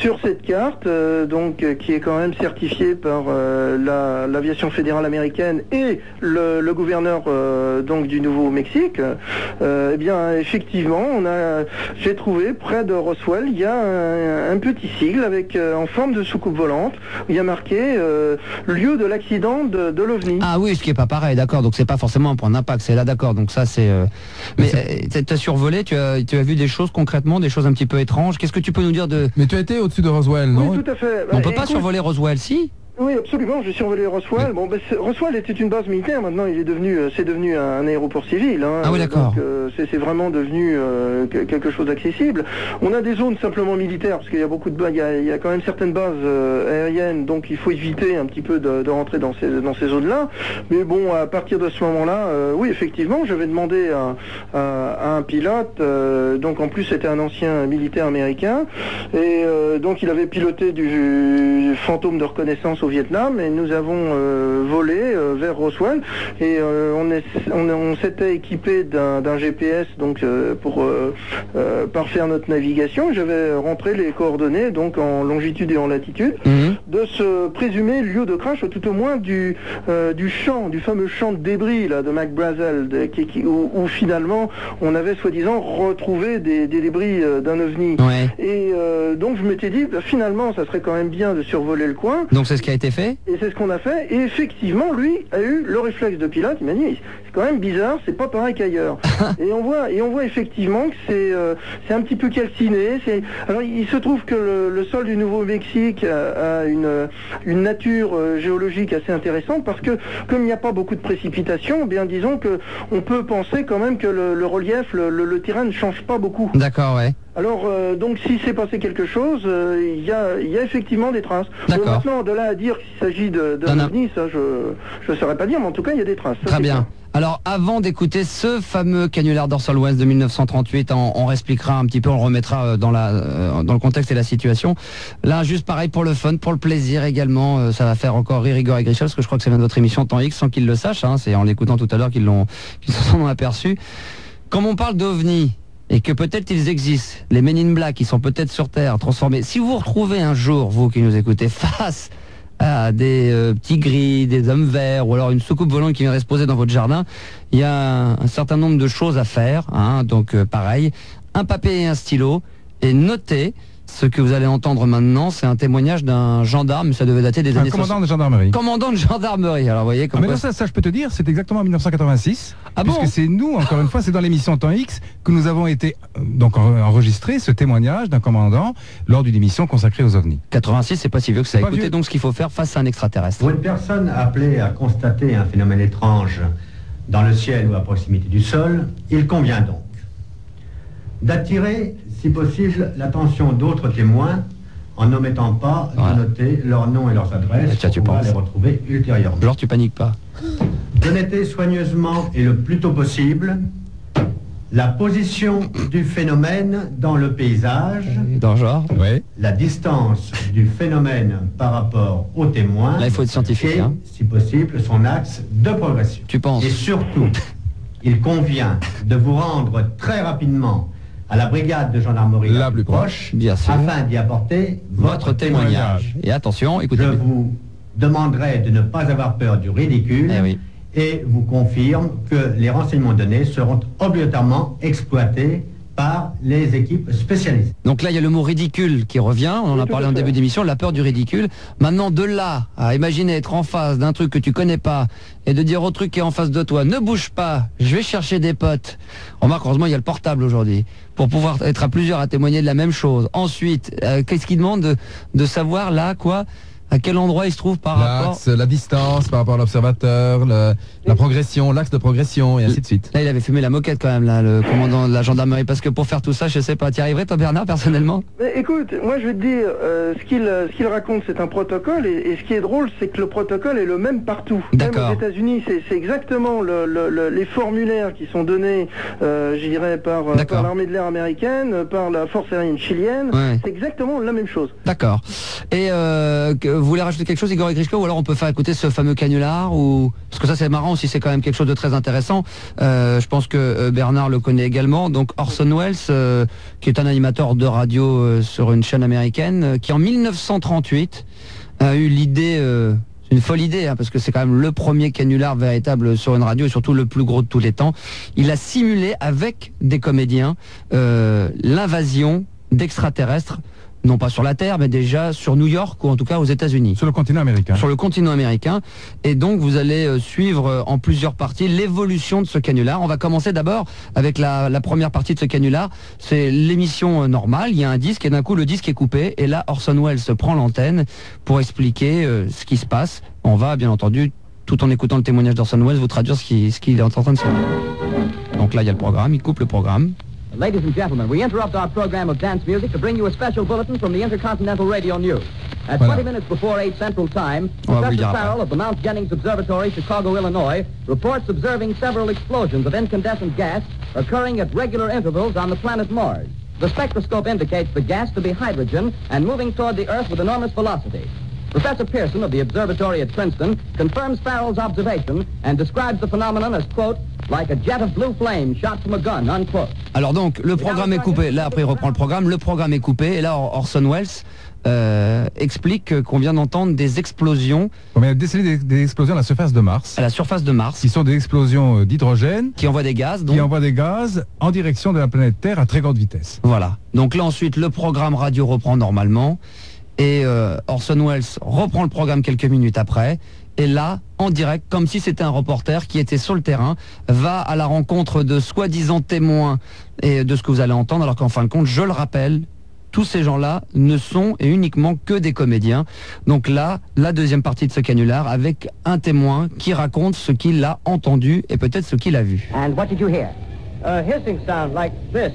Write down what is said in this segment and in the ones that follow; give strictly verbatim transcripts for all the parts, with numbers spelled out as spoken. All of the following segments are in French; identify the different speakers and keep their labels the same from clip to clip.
Speaker 1: sur cette carte, euh, donc euh, qui est quand même certifiée par euh, la, l'aviation fédérale américaine et le, le gouverneur euh, donc du Nouveau-Mexique, euh, eh bien effectivement, on a, j'ai trouvé près de Roswell, il y a un, un petit sigle avec euh, en forme de soucoupe volante, où il y a marqué euh, lieu de l'accident de, de l'OVNI.
Speaker 2: Ah oui, ce qui est pas pareil, d'accord. Donc c'est pas forcément un point d'impact, c'est là, d'accord. Donc ça c'est. Euh... Mais euh, tu as survolé, tu as, tu as vu des choses concrètement, des choses un petit peu étranges. Qu'est-ce que tu peux nous dire de.
Speaker 3: Mais tu as été au-dessus de Roswell, non?
Speaker 1: Oui, tout à fait.
Speaker 2: On peut
Speaker 1: Et
Speaker 2: pas
Speaker 1: écoute,
Speaker 2: survoler Roswell, si?
Speaker 1: Oui, absolument. J'ai survolé Roswell. Bon, ben, Roswell était une base militaire. Maintenant, il est devenu, euh, c'est devenu un, un aéroport civil. Hein.
Speaker 2: Ah oui, d'accord.
Speaker 1: Donc, euh, c'est, c'est vraiment devenu euh, quelque chose d'accessible. On a des zones simplement militaires parce qu'il y a beaucoup de bases. Il y a, il y a quand même certaines bases euh, aériennes, donc il faut éviter un petit peu de, de rentrer dans ces dans ces zones-là. Mais bon, à partir de ce moment-là, euh, oui, effectivement, j'avais demandé à, à, à un pilote. Euh, donc en plus, c'était un ancien militaire américain, et euh, donc il avait piloté du fantôme de reconnaissance au Vietnam, et nous avons euh, volé euh, vers Roswell, et euh, on, est, on, on s'était équipé d'un, d'un G P S donc euh, pour euh, euh, parfaire notre navigation. J'avais rentré les coordonnées donc en longitude et en latitude mmh. de ce présumé lieu de crash, ou tout au moins du euh, du champ, du fameux champ de débris là de McBrazel, de, qui, qui, où, où finalement on avait soi-disant retrouvé des, des débris euh, d'un ovni.
Speaker 2: Ouais.
Speaker 1: Et euh, donc je m'étais dit bah, finalement ça serait quand même bien de survoler le coin.
Speaker 2: Donc c'est ce qui a été fait.
Speaker 1: Et c'est ce qu'on a fait. Et effectivement, lui a eu le réflexe de pilote. Il m'a dit, c'est quand même bizarre, c'est pas pareil qu'ailleurs. et on voit, et on voit effectivement que c'est, euh, c'est un petit peu calciné. C'est... Alors, il se trouve que le, le sol du Nouveau-Mexique a, a une, une nature euh, géologique assez intéressante parce que, comme il n'y a pas beaucoup de précipitations, eh bien disons que on peut penser quand même que le, le relief, le, le, le terrain ne change pas beaucoup.
Speaker 2: D'accord, ouais.
Speaker 1: Alors, euh, donc, s'il s'est passé quelque chose, il euh, y, a, y a effectivement des traces.
Speaker 2: D'accord.
Speaker 1: Bon, maintenant, de là à dire qu'il s'agit de, de ovni, ça, je ne saurais pas dire, mais en tout cas, il y a des traces. Ça,
Speaker 2: très bien.
Speaker 1: Clair.
Speaker 2: Alors, avant d'écouter ce fameux canular dorsal west de mille neuf cent trente-huit, on, on réexpliquera un petit peu, on le remettra dans, la, euh, dans le contexte et la situation. Là, juste pareil pour le fun, pour le plaisir également, euh, ça va faire encore rire Igor et Grichel, parce que je crois que ça vient de votre émission Temps X, sans qu'ils le sachent, hein, c'est en l'écoutant tout à l'heure qu'ils l'ont, qu'ils s'en sont aperçus. Comme on parle d'ovni, et que peut-être ils existent, les Men in Black, qui sont peut-être sur Terre, transformés. Si vous vous retrouvez un jour, vous qui nous écoutez, face à des euh, petits gris, des hommes verts, ou alors une soucoupe volante qui viendrait se poser dans votre jardin, il y a un, un certain nombre de choses à faire. Hein, donc euh, pareil, un papier et un stylo, et notez. Ce que vous allez entendre maintenant, c'est un témoignage d'un gendarme, ça devait dater des
Speaker 3: un
Speaker 2: années
Speaker 3: commandant
Speaker 2: soixante.
Speaker 3: de gendarmerie.
Speaker 2: Commandant de gendarmerie, alors vous voyez comme
Speaker 3: ah, mais
Speaker 2: quoi...
Speaker 3: non, ça, ça je peux te dire, c'est exactement en mille neuf cent quatre-vingt-six.
Speaker 2: Ah
Speaker 3: puisque
Speaker 2: bon
Speaker 3: c'est nous, encore une fois, c'est dans l'émission Temps X que nous avons été euh, donc en, enregistré ce témoignage d'un commandant lors d'une émission consacrée aux ovnis.
Speaker 2: quatre-vingt-six, c'est pas si vieux que ça.
Speaker 3: C'est pas
Speaker 2: Écoutez
Speaker 3: vieux.
Speaker 2: donc ce qu'il faut faire face à un extraterrestre.
Speaker 4: Pour une personne appelée à constater un phénomène étrange dans le ciel ou à proximité du sol, il convient donc d'attirer, si possible, l'attention d'autres témoins en n'omettant pas
Speaker 2: voilà.
Speaker 4: de noter leurs noms et leurs adresses
Speaker 2: tiens, tu
Speaker 4: pour pouvoir
Speaker 2: penses.
Speaker 4: les retrouver ultérieurement.
Speaker 2: Genre tu paniques pas.
Speaker 4: De noter soigneusement et le plus tôt possible la position du phénomène dans le paysage,
Speaker 2: Dans genre.
Speaker 3: Ouais.
Speaker 4: la distance du phénomène par rapport aux témoins,
Speaker 2: Là il faut être scientifique.
Speaker 4: et,
Speaker 2: Hein.
Speaker 4: si possible, son axe de progression.
Speaker 2: Tu penses.
Speaker 4: Et surtout, il convient de vous rendre très rapidement à la brigade de gendarmerie
Speaker 3: La plus proche,
Speaker 2: bien sûr.
Speaker 4: afin d'y apporter votre,
Speaker 2: Votre témoignage. Et attention, écoutez.
Speaker 4: Je vous demanderai de ne pas avoir peur du ridicule
Speaker 2: Eh oui.
Speaker 4: et vous confirme que les renseignements donnés seront obligatoirement exploités par les équipes spécialisées.
Speaker 2: Donc là, il y a le mot ridicule qui revient. On en a
Speaker 1: Oui,
Speaker 2: parlé
Speaker 1: tout à
Speaker 2: en
Speaker 1: fait.
Speaker 2: début d'émission, la peur du ridicule. Maintenant, de là à imaginer être en face d'un truc que tu connais pas et de dire au truc qui est en face de toi, ne bouge pas, je vais chercher des potes. Remarque, heureusement, il y a le portable aujourd'hui pour pouvoir être à plusieurs à témoigner de la même chose. Ensuite, euh, qu'est-ce qu'il demande de, de savoir là, quoi à quel endroit il se trouve par rapport...
Speaker 3: L'axe, la distance par rapport à l'observateur, le- la progression, l'axe de progression, et ainsi de suite.
Speaker 2: Là, il avait fumé la moquette quand même, là, le commandant de la gendarmerie, parce que pour faire tout ça, je sais pas, t'y arriverais toi Bernard, personnellement?
Speaker 1: Mais écoute, moi je vais te dire, euh, ce qu'il euh, ce qu'il raconte, c'est un protocole, et, et ce qui est drôle, c'est que le protocole est le même partout. Même
Speaker 2: D'accord.
Speaker 1: aux États-Unis, c'est c'est exactement le, le, le- les formulaires qui sont donnés, euh, je dirais, par, euh,
Speaker 2: D'accord.
Speaker 1: par l'armée de l'air américaine, par la force aérienne chilienne.
Speaker 2: Ouais.
Speaker 1: C'est exactement la même chose.
Speaker 2: D'accord. Et euh, que vous voulez rajouter quelque chose, Igor Grishko, ou alors on peut faire écouter ce fameux canular, ou parce que ça c'est marrant aussi, c'est quand même quelque chose de très intéressant. Euh, je pense que euh, Bernard le connaît également. Donc Orson Welles, euh, qui est un animateur de radio euh, sur une chaîne américaine, euh, qui en mille neuf cent trente-huit a eu l'idée. Euh, C'est une folle idée, hein, parce que c'est quand même le premier canular véritable sur une radio et surtout le plus gros de tous les temps. Il a simulé avec des comédiens euh, l'invasion d'extraterrestres, non pas sur la Terre, mais déjà sur New York ou en tout cas aux États-Unis.
Speaker 3: Sur le continent américain.
Speaker 2: Sur le continent américain. Et donc vous allez euh, suivre euh, en plusieurs parties l'évolution de ce canular. On va commencer d'abord avec la, la première partie de ce canular. C'est l'émission euh, normale. Il y a un disque et d'un coup le disque est coupé. Et là Orson Welles prend l'antenne pour expliquer euh, ce qui se passe. On va bien entendu, tout en écoutant le témoignage d'Orson Welles, vous traduire ce qu'il ce qu'il est en train de se dire. Donc là il y a le programme, il coupe le programme.
Speaker 5: Ladies and gentlemen, we interrupt our program of dance music to bring you a special bulletin from the Intercontinental Radio News. At
Speaker 3: Voilà.
Speaker 5: twenty minutes before eight Central Time,
Speaker 2: On va vous le
Speaker 5: Professor
Speaker 2: dire après.
Speaker 5: Farrell of the Mount Jennings Observatory, Chicago, Illinois, reports observing several explosions of incandescent gas occurring at regular intervals on the planet Mars. The spectroscope indicates the gas to be hydrogen and moving toward the Earth with enormous velocity. Professor Pearson of the observatory at Princeton confirms Farrell's observation and describes the phenomenon as, quote, like a jet of blue flame shot from a gun, unquote.
Speaker 2: Alors donc, le programme est coupé. Là, après, il reprend le programme. Le programme est coupé. Et là, Orson Welles euh, explique qu'on vient d'entendre des explosions
Speaker 3: On a décelé des, des explosions à la surface de Mars,
Speaker 2: à la surface de Mars
Speaker 3: qui sont des explosions euh, d'hydrogène,
Speaker 2: qui envoient des gaz. Donc,
Speaker 3: qui envoient des gaz en direction de la planète Terre à très grande vitesse.
Speaker 2: voilà. Donc là, ensuite, le programme radio reprend normalement. Et euh, Orson Welles reprend le programme quelques minutes après. Et là, en direct, comme si c'était un reporter qui était sur le terrain, va à la rencontre de soi-disant témoins et de ce que vous allez entendre, alors qu'en fin de compte, je le rappelle, tous ces gens-là ne sont et uniquement que des comédiens. Donc là, la deuxième partie de ce canular avec un témoin qui raconte ce qu'il a entendu et peut-être ce qu'il a vu.
Speaker 5: And what did you hear?
Speaker 6: A hissing sound like this.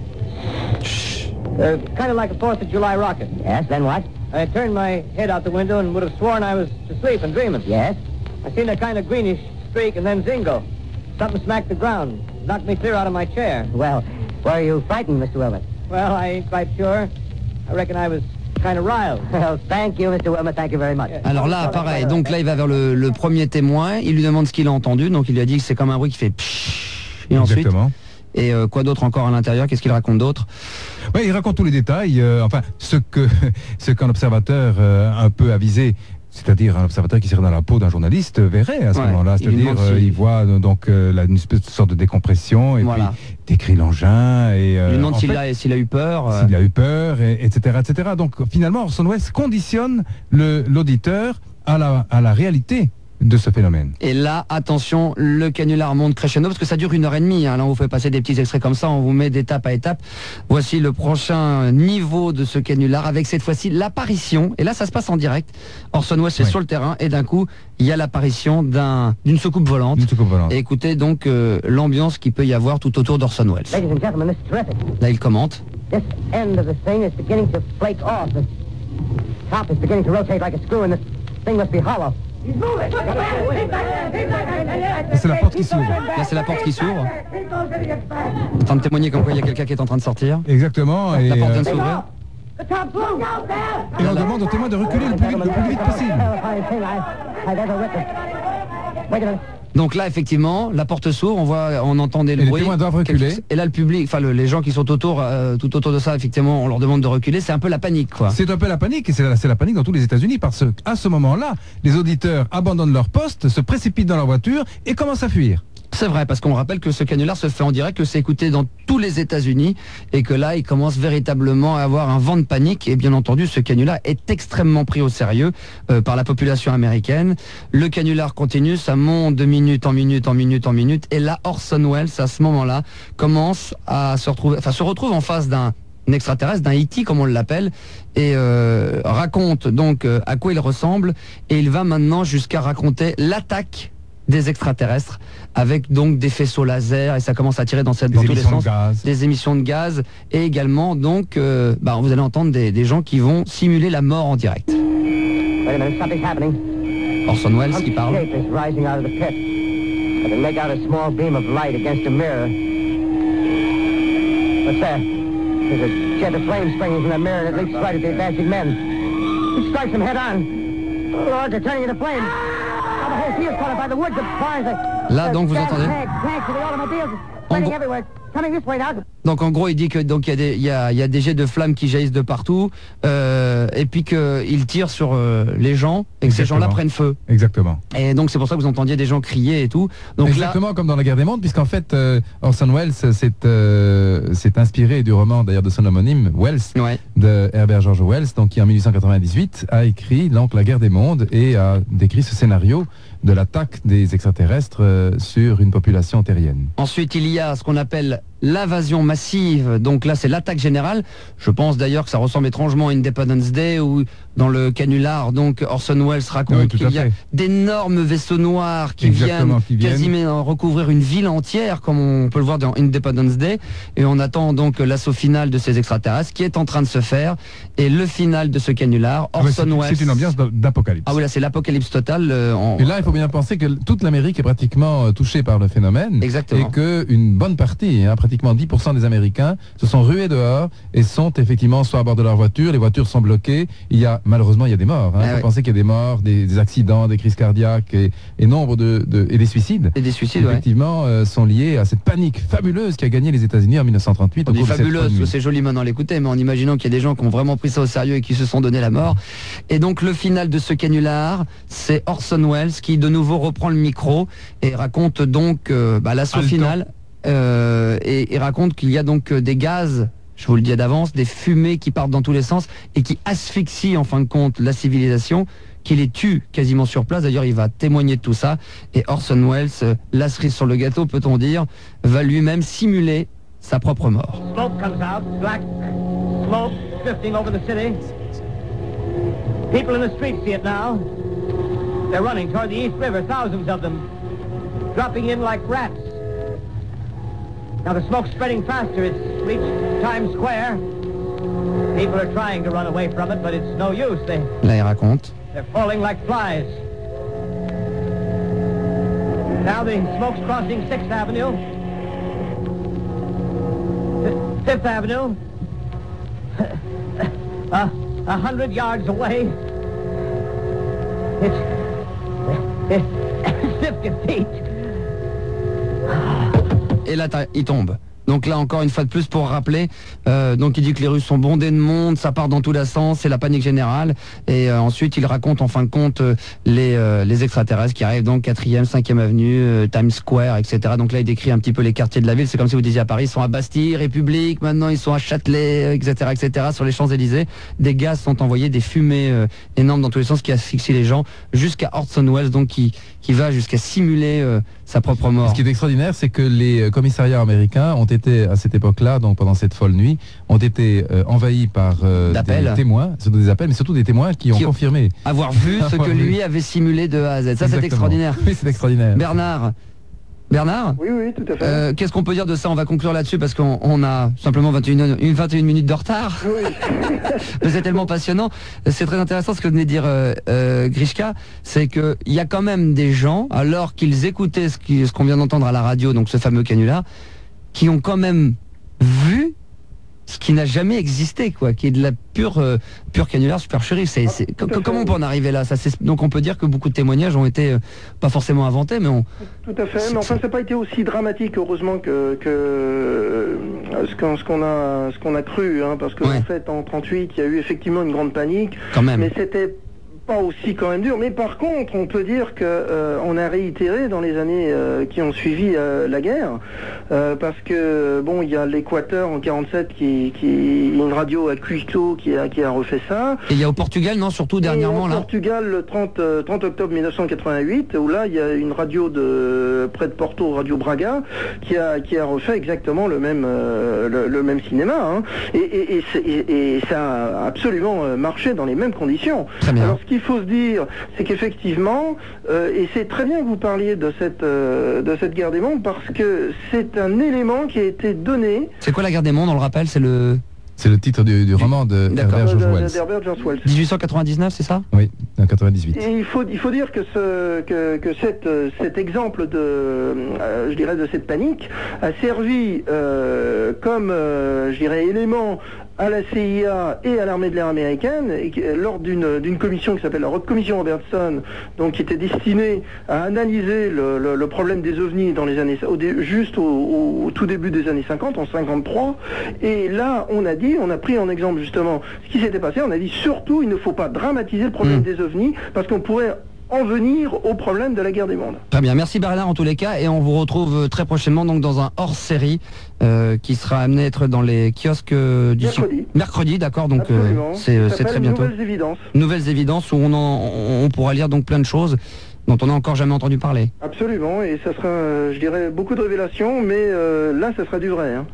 Speaker 6: Uh, kind of like a fourth of July rocket.
Speaker 5: Yes, then what?
Speaker 6: I turned my head out the window and would have sworn I was asleep and dreaming.
Speaker 5: Yes?
Speaker 6: I seen a kind of greenish streak and then zingo. Something smacked the ground, knocked me clear out of my chair.
Speaker 5: Well, were you frightened, Mister Wilmot?
Speaker 6: Well, I ain't quite sure. I reckon I was kind of riled.
Speaker 5: Well, thank you, Mister Wilmot. Thank you very much.
Speaker 2: Alors là, pareil, donc là, il va vers le, le premier témoin, il lui demande ce qu'il a entendu, donc il lui a dit que c'est comme un bruit qui fait pshhh, et ensuite,
Speaker 3: Exactement.
Speaker 2: et euh, quoi d'autre encore à l'intérieur, qu'est-ce qu'il raconte d'autre?
Speaker 3: Ouais, il raconte tous les détails, euh, enfin, ce que ce qu'un observateur euh, un peu avisé, c'est-à-dire un observateur qui serait dans la peau d'un journaliste, euh, verrait à ce
Speaker 2: Ouais,
Speaker 3: moment-là.
Speaker 2: il lui
Speaker 3: C'est-à-dire,
Speaker 2: demande
Speaker 3: euh,
Speaker 2: si-
Speaker 3: il voit euh, donc euh, la, une espèce de sorte de décompression, et
Speaker 2: Voilà.
Speaker 3: puis décrit l'engin, et euh,
Speaker 2: Il lui demande
Speaker 3: en
Speaker 2: s'il
Speaker 3: fait,
Speaker 2: a, s'il a eu peur. euh,
Speaker 3: s'il a eu peur, et, etc., et cetera. Donc finalement, Orson Welles conditionne le- l'auditeur à la, à la réalité de ce phénomène.
Speaker 2: Et là, attention, le canular monte crescendo, parce que ça dure une heure et demie. Hein. Là, on vous fait passer des petits extraits comme ça, on vous met d'étape à étape. Voici le prochain niveau de ce canular, avec cette fois-ci l'apparition, et là, ça se passe en direct. Orson Welles est
Speaker 3: Oui.
Speaker 2: sur le terrain, et d'un coup, il y a l'apparition d'un, d'une soucoupe volante.
Speaker 3: Une soucoupe volante.
Speaker 2: Et écoutez donc euh, l'ambiance qu'il peut y avoir tout autour d'Orson Welles.
Speaker 5: Ladies and gentlemen, this is terrific.
Speaker 2: Là, il commente.
Speaker 5: This end of the thing is beginning to flake off. The top is beginning to rotate like a screw, and this thing must be hollow.
Speaker 3: Et c'est la porte qui s'ouvre.
Speaker 2: Là, c'est la porte qui s'ouvre. En train de témoigner comme quoi il y a quelqu'un qui est en train de sortir.
Speaker 3: Exactement. Et,
Speaker 2: La porte vient de
Speaker 3: euh,
Speaker 2: s'ouvrir.
Speaker 3: et on demande au témoin de reculer le plus vite, le plus vite possible.
Speaker 5: Wait a minute.
Speaker 2: Donc là, effectivement, la porte s'ouvre, on voit, on entendait le
Speaker 3: Et les
Speaker 2: bruit.
Speaker 3: témoins doivent reculer.
Speaker 2: Quelque- Et là, le public, enfin le- les gens qui sont autour, euh, tout autour de ça, effectivement, on leur demande de reculer. C'est un peu la panique, quoi.
Speaker 3: C'est un peu la panique, et c'est la, c'est la panique dans tous les États-Unis, parce qu'à ce moment-là, les auditeurs abandonnent leur poste, se précipitent dans leur voiture et commencent à fuir.
Speaker 2: C'est vrai, parce qu'on rappelle que ce canular se fait en direct, que c'est écouté dans tous les États-Unis, et que là, il commence véritablement à avoir un vent de panique. Et bien entendu, ce canular est extrêmement pris au sérieux euh, par la population américaine. Le canular continue, ça monte de minute en minute en minute en minute, et là, Orson Welles, à ce moment-là, commence à se retrouver, enfin, se retrouve en face d'un extraterrestre, d'un E T comme on l'appelle, et euh, raconte donc euh, à quoi il ressemble, et il va maintenant jusqu'à raconter l'attaque des extraterrestres, avec donc des faisceaux laser, et ça commence à tirer dans, cette,
Speaker 3: Des
Speaker 2: dans tous les
Speaker 3: émissions de
Speaker 2: sens,
Speaker 3: gaz.
Speaker 2: des émissions de gaz, et également donc euh, bah, vous allez entendre des, des gens qui vont simuler la mort en direct.
Speaker 5: Wait a minute, something's happening.
Speaker 2: Orson Welles qui parle.
Speaker 5: Shape is rising out of the pit. I can make out a small beam of light against a mirror. What's that? There's a jet of flame springing from the mirror, and it leaps right at the advancing men. It strikes them head on.
Speaker 6: Lord, they're turning into flames. Now the whole field's caught up by the woods, the barns, the,
Speaker 2: Là,
Speaker 6: the
Speaker 2: donc, vous
Speaker 6: gas
Speaker 2: entendez
Speaker 6: tanks, tanks, and the automobiles
Speaker 2: En
Speaker 6: spreading
Speaker 2: gros-
Speaker 6: everywhere. Coming this way now.
Speaker 2: Donc en gros, il dit que donc il y a des il y a, il y a des jets de flammes qui jaillissent de partout, euh, et puis qu'il tire sur euh, les gens et que ces
Speaker 3: Exactement.
Speaker 2: gens-là prennent feu.
Speaker 3: Exactement.
Speaker 2: Et donc c'est pour ça que vous entendiez des gens crier et tout. Donc
Speaker 3: Exactement comme dans la guerre des mondes, puisqu'en fait euh, Orson Welles s'est euh, s'est inspiré du roman d'ailleurs de son homonyme Wells,
Speaker 2: là, ouais.
Speaker 3: de Herbert George Wells, donc qui en mille huit cent quatre-vingt-dix-huit a écrit donc la guerre des mondes et a décrit ce scénario de l'attaque des extraterrestres euh, sur une population terrienne.
Speaker 2: Ensuite, il y a ce qu'on appelle l'invasion massive. Donc là, c'est l'attaque générale. Je pense d'ailleurs que ça ressemble étrangement à Independence Day, où dans le canular, donc Orson Welles raconte
Speaker 3: Oui, tout
Speaker 2: qu'il
Speaker 3: à
Speaker 2: y a
Speaker 3: fait.
Speaker 2: d'énormes vaisseaux noirs qui
Speaker 3: Exactement,
Speaker 2: viennent
Speaker 3: qui viennent.
Speaker 2: quasiment recouvrir une ville entière, comme on peut le voir dans Independence Day. Et on attend donc l'assaut final de ces extraterrestres qui est en train de se faire. Et le final de ce canular,
Speaker 3: Ah ouais,
Speaker 2: Orson
Speaker 3: c'est-
Speaker 2: Welles.
Speaker 3: c'est une ambiance d'a- d'apocalypse.
Speaker 2: Ah oui, là, c'est l'apocalypse totale. euh, en-
Speaker 3: Et là, il faut bien penser que toute l'Amérique est pratiquement euh, touchée par le phénomène.
Speaker 2: Exactement.
Speaker 3: Et qu'une bonne partie, hein, pratiquement dix pour cent des Américains, se sont rués dehors et sont effectivement soit à bord de leur voiture, les voitures sont bloquées. Il y a, malheureusement, il y a des morts. Il
Speaker 2: Ah
Speaker 3: faut
Speaker 2: ouais.
Speaker 3: penser qu'il y a des morts, des, des accidents, des crises cardiaques et, et nombre de, de- et des suicides.
Speaker 2: Et des
Speaker 3: Qui,
Speaker 2: suicides, ouais.
Speaker 3: effectivement, euh, sont liés à cette panique fabuleuse qui a gagné les États-Unis en mille neuf cent trente-huit.
Speaker 2: On
Speaker 3: au
Speaker 2: dit
Speaker 3: cours de cette
Speaker 2: fabuleuse,
Speaker 3: nuit.
Speaker 2: c'est joli maintenant à l'écouter, mais en imaginant qu'il y a des gens qui ont vraiment pris ça au sérieux et qui se sont donné la mort. Et donc le final de ce canular, c'est Orson Welles qui de nouveau reprend le micro et raconte donc euh, bah, l'assaut
Speaker 3: Haletant.
Speaker 2: final euh, et, et raconte qu'il y a donc euh, des gaz, je vous le dis d'avance, des fumées qui partent dans tous les sens et qui asphyxient en fin de compte la civilisation, qui les tue quasiment sur place. D'ailleurs, il va témoigner de tout ça. Et Orson Welles, euh, la cerise sur le gâteau, peut-on dire, va lui-même simuler sa propre mort.
Speaker 6: Smoke comes out, black smoke drifting over the city. People in the streets see it now. They're running toward the East River, thousands of them, dropping in like rats. Now the smoke's spreading faster. It's reached Times Square. People are trying to run away from it, but it's no use. They,
Speaker 2: Là, il raconte.
Speaker 6: they're falling like flies. Now the smoke's crossing sixth Avenue. F- Fifth Avenue. uh, a hundred yards away. It's, it's fifty feet.
Speaker 2: Et là, t'as- il tombe. Donc là, encore une fois de plus, pour rappeler, euh, donc il dit que les rues sont bondées de monde, ça part dans tous les sens, c'est la panique générale. Et euh, ensuite, il raconte en fin de compte euh, les, euh, les extraterrestres qui arrivent donc quatrième, cinquième avenue, euh, Times Square, et cetera. Donc là, il décrit un petit peu les quartiers de la ville. C'est comme si vous disiez à Paris, ils sont à Bastille, République, maintenant ils sont à Châtelet, et cetera, et cetera. Sur les Champs-Élysées, des gaz sont envoyés, des fumées euh, énormes dans tous les sens qui asphyxient les gens, jusqu'à Orson Welles, donc qui, qui va jusqu'à simuler euh, sa propre
Speaker 3: Et
Speaker 2: mort.
Speaker 3: ce qui est extraordinaire, c'est que les euh, commissariats américains ont été, à cette époque-là, donc pendant cette folle nuit, ont été euh, envahis par euh,
Speaker 2: D'appels.
Speaker 3: des témoins, surtout des appels, mais surtout des témoins qui ont
Speaker 2: Qui ont-
Speaker 3: confirmé.
Speaker 2: Avoir vu ce que
Speaker 3: Avoir vu.
Speaker 2: lui avait simulé de A à Z. Ça, c'est
Speaker 3: Exactement.
Speaker 2: extraordinaire.
Speaker 3: Oui, c'est extraordinaire.
Speaker 2: Bernard, Bernard,
Speaker 1: Oui, oui, tout à fait.
Speaker 2: euh, qu'est-ce qu'on peut dire de ça? On va conclure là-dessus parce qu'on on a simplement vingt et une, une vingt et une minutes de retard.
Speaker 1: Oui.
Speaker 2: Mais c'est tellement passionnant. C'est très intéressant ce que venait de dire euh, euh, Grishka, c'est qu'il y a quand même des gens, alors qu'ils écoutaient ce qui- ce qu'on vient d'entendre à la radio, donc ce fameux canular, qui ont quand même vu ce qui n'a jamais existé, quoi, qui est de la pure, euh, pure canular supercherie. C'est, c'est,
Speaker 1: tout à
Speaker 2: co-
Speaker 1: fait,
Speaker 2: comment on
Speaker 1: oui.
Speaker 2: peut en arriver là? Ça, c'est, donc on peut dire que beaucoup de témoignages ont été euh, pas forcément inventés, mais on,
Speaker 1: Tout à fait, mais enfin ça n'a pas été aussi dramatique heureusement que, que euh, ce qu'on ce qu'on a ce qu'on a cru, hein, parce qu'en
Speaker 2: Ouais.
Speaker 1: fait en trente-huit il y a eu effectivement une grande panique,
Speaker 2: quand même.
Speaker 1: mais c'était pas aussi quand même dur. Mais par contre, on peut dire que euh, on a réitéré dans les années euh, qui ont suivi euh, la guerre, euh, parce que bon, il y a l'Équateur en quarante-sept qui, qui une radio à Quito qui a qui a refait ça.
Speaker 2: Et il y a au Portugal, non, surtout dernièrement
Speaker 1: Et au
Speaker 2: là.
Speaker 1: Portugal, le trente, euh, trente octobre mille neuf cent quatre-vingt-huit, où là, il y a une radio de près de Porto, Radio Braga, qui a qui a refait exactement le même euh, le, le même cinéma. Hein. Et, et, et, c'est- et- et ça a absolument euh, marché dans les mêmes conditions.
Speaker 2: Très bien.
Speaker 1: Alors, ce qu'il faut se dire, c'est qu'effectivement, euh, et c'est très bien que vous parliez de cette euh, de cette guerre des mondes, parce que c'est un élément qui a été donné
Speaker 2: C'est quoi la guerre des mondes? On le rappelle, c'est le
Speaker 3: C'est le titre du, du roman de
Speaker 2: D'accord.
Speaker 3: Herbert
Speaker 1: de-
Speaker 3: George
Speaker 1: de-
Speaker 3: Wells.
Speaker 1: d'Herbert George Wells.
Speaker 2: dix-huit cent quatre-vingt-dix-neuf, c'est ça?
Speaker 3: Oui, en quatre-vingt-dix-huit.
Speaker 1: Et il faut, il faut dire que, ce, que, que cette, euh, cet exemple de, euh, je dirais, de cette panique a servi euh, comme, euh, je dirais, élément à la C I A et à l'armée de l'air américaine, et qui, lors d'une d'une commission qui s'appelle la commission Robertson, donc qui était destinée à analyser le, le, le problème des ovnis dans les années, au dé, juste au, au tout début des années cinquante, en cinquante-trois, et là on a dit, on a pris en exemple justement ce qui s'était passé, on a dit surtout il ne faut pas dramatiser le problème mmh. des ovnis, parce qu'on pourrait en venir au problème de la guerre des mondes.
Speaker 2: Très bien, merci Bernard en tous les cas, et on vous retrouve très prochainement donc dans un hors-série euh, qui sera amené à être dans les kiosques euh, du
Speaker 1: mercredi.
Speaker 2: Mercredi, d'accord, donc euh, c'est très bientôt.
Speaker 1: Nouvelles évidences.
Speaker 2: Nouvelles évidences où on, en, on pourra lire donc plein de choses dont on n'a encore jamais entendu parler.
Speaker 1: Absolument, et ça sera, euh, je dirais, beaucoup de révélations, mais euh, là, ça sera du vrai. Hein.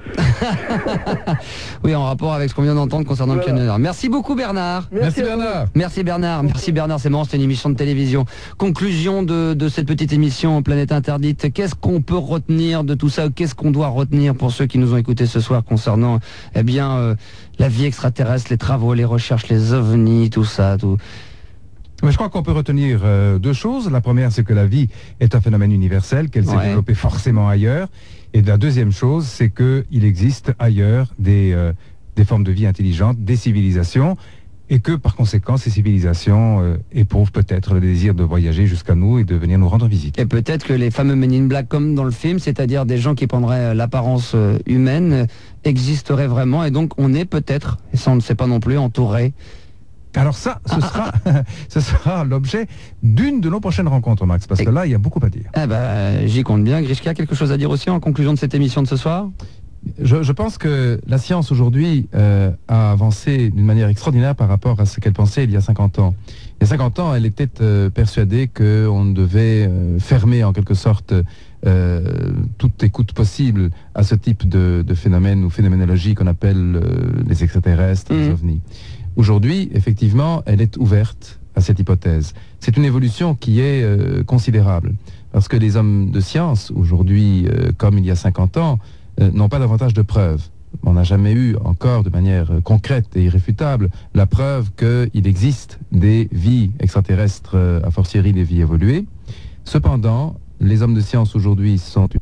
Speaker 2: Oui, en rapport avec ce qu'on vient d'entendre concernant
Speaker 1: voilà.
Speaker 2: le canular. Merci beaucoup Bernard.
Speaker 3: Merci, Merci Bernard.
Speaker 2: Merci Bernard. Merci Bernard, c'est marrant, c'est une émission de télévision. Conclusion de, de cette petite émission Planète Interdite. Qu'est-ce qu'on peut retenir de tout ça? Qu'est-ce qu'on doit retenir pour ceux qui nous ont écoutés ce soir concernant eh bien, euh, la vie extraterrestre, les travaux, les recherches, les ovnis, tout ça, tout...
Speaker 3: Mais je crois qu'on peut retenir euh, deux choses. La première, c'est que la vie est un phénomène universel, qu'elle s'est ouais. développée forcément ailleurs. Et la deuxième chose, c'est qu'il existe ailleurs des, euh, des formes de vie intelligentes, des civilisations, et que par conséquent, ces civilisations euh, éprouvent peut-être le désir de voyager jusqu'à nous et de venir nous rendre visite.
Speaker 2: Et peut-être que les fameux Men in Black, comme dans le film, c'est-à-dire des gens qui prendraient l'apparence euh, humaine, existeraient vraiment, et donc on est peut-être, et ça on ne sait pas non plus, entouré.
Speaker 3: Alors ça, ce sera, ce sera l'objet d'une de nos prochaines rencontres, Max, parce que là, il y a beaucoup à dire.
Speaker 2: Eh ben, j'y compte bien. Grishka a quelque chose à dire aussi en conclusion de cette émission de ce soir?
Speaker 3: je, je pense que la science aujourd'hui euh, a avancé d'une manière extraordinaire par rapport à ce qu'elle pensait il y a cinquante ans. Il y a cinquante ans, elle était euh, persuadée qu'on devait euh, fermer en quelque sorte euh, toute écoute possible à ce type de, de phénomène ou phénoménologie qu'on appelle euh, les extraterrestres, mmh. les ovnis. Aujourd'hui, effectivement, elle est ouverte à cette hypothèse. C'est une évolution qui est euh, considérable, parce que les hommes de science, aujourd'hui, euh, comme il y a cinquante ans, euh, n'ont pas davantage de preuves. On n'a jamais eu encore, de manière euh, concrète et irréfutable, la preuve qu'il existe des vies extraterrestres, euh, a fortiori des vies évoluées. Cependant, les hommes de science aujourd'hui sont